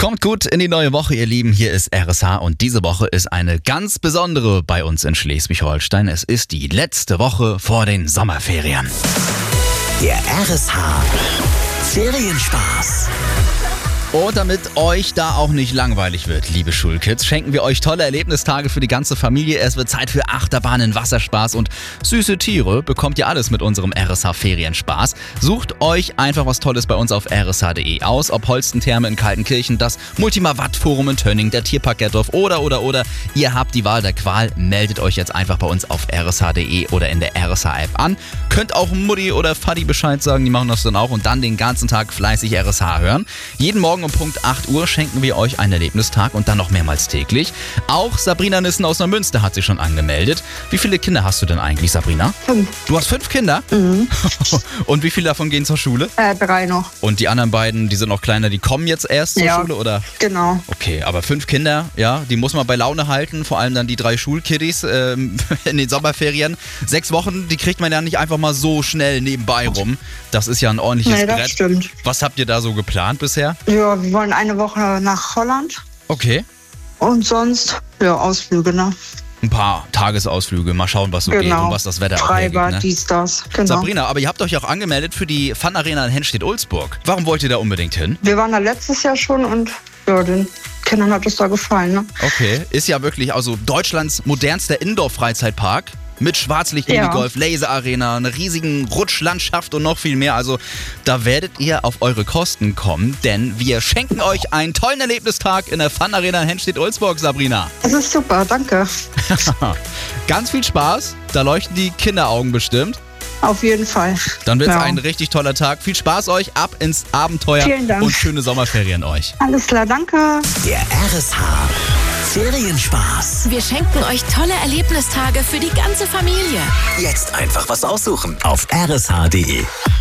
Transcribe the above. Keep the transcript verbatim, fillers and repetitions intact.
Kommt gut in die neue Woche, ihr Lieben. Hier ist R S H und diese Woche ist eine ganz besondere bei uns in Schleswig-Holstein. Es ist die letzte Woche vor den Sommerferien. Der R S H Ferienspaß. Und damit euch da auch nicht langweilig wird, liebe Schulkids, schenken wir euch tolle Erlebnistage für die ganze Familie. Es wird Zeit für Achterbahnen, Wasserspaß und süße Tiere. Bekommt ihr alles mit unserem R S H Ferienspaß. Sucht euch einfach was Tolles bei uns auf r s h punkt d e aus. Ob Holstentherme in Kaltenkirchen, das Multimawatt-Forum in Tönning, der Tierpark Gerdorf oder, oder, oder. Ihr habt die Wahl der Qual. Meldet euch jetzt einfach bei uns auf r s h punkt d e oder in der R S H-App an. Könnt auch Mutti oder Vati Bescheid sagen, die machen das dann auch und dann den ganzen Tag fleißig R S H hören. Jeden Morgen um Punkt acht Uhr schenken wir euch einen Erlebnistag und dann noch mehrmals täglich. Auch Sabrina Nissen aus Neumünster hat sich schon angemeldet. Wie viele Kinder hast du denn eigentlich, Sabrina? Fünf. Du hast fünf Kinder? Mhm. Und wie viele davon gehen zur Schule? Äh, drei noch. Und die anderen beiden, die sind noch kleiner, die kommen jetzt erst zur Ja. Schule, oder? Genau. Okay, aber fünf Kinder, ja, die muss man bei Laune halten, vor allem dann die drei Schulkiddies ähm, in den Sommerferien. Sechs Wochen, die kriegt man ja nicht einfach mal so schnell nebenbei rum. Das ist ja ein ordentliches Nee, das Brett. stimmt. Was habt ihr da so geplant bisher? Ja, wir wollen eine Woche nach Holland Okay, und sonst, ja, Ausflüge, ne? ein paar Tagesausflüge, mal schauen, was so geht Genau. und was das Wetter auch Freibad, hergibt. Ne? dies, das. Genau. Sabrina, aber ihr habt euch auch angemeldet für die Fun Arena in Henstedt-Ulzburg. Warum wollt ihr da unbedingt hin? Wir waren da letztes Jahr schon und ja, den Kindern hat es da gefallen, ne? Okay, ist ja wirklich also Deutschlands modernster Indoor-Freizeitpark. Mit Schwarzlicht-Minigolf, Laser-Arena, einer riesigen Rutschlandschaft und noch viel mehr. Also da werdet ihr auf eure Kosten kommen, denn wir schenken euch einen tollen Erlebnistag in der Fun Arena in Henstedt-Ulzburg, Sabrina. Das ist super, danke. Ganz viel Spaß, da leuchten die Kinderaugen bestimmt. Auf jeden Fall. Dann wird es Ja. ein richtig toller Tag. Viel Spaß euch, ab ins Abenteuer Vielen Dank. und schöne Sommerferien euch. Alles klar, danke. Der R S H Ferienspaß. Wir schenken euch tolle Erlebnistage für die ganze Familie. Jetzt einfach was aussuchen auf r s h punkt d e.